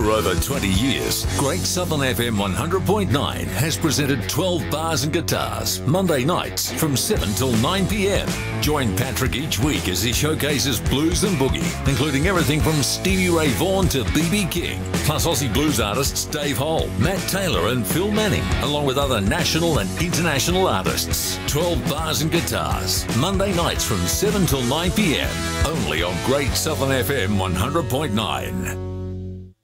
over 20 years, Great Southern FM 100.9 has presented 12 Bars and Guitars, Monday nights from 7 till 9 p.m. Join Patrick each week as he showcases blues and boogie, including everything from Stevie Ray Vaughan to B.B. King, plus Aussie blues artists Dave Hole, Matt Taylor and Phil Manning, along with other national and international artists. 12 Bars and Guitars, Monday nights from 7 till 9 p.m. only on Great Southern FM 100.9.